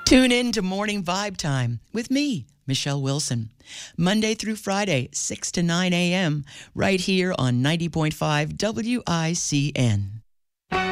Tune in to Morning Vibe Time with me, Michelle Wilson, Monday through Friday, 6 to 9 a.m., right here on 90.5 WICN.